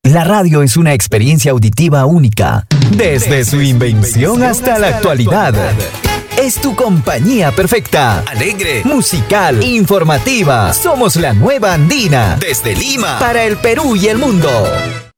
La radio es una experiencia auditiva única, desde su invención hasta la actualidad. Es tu compañía perfecta, alegre, musical, informativa. Somos la nueva Andina, desde Lima, para el Perú y el mundo.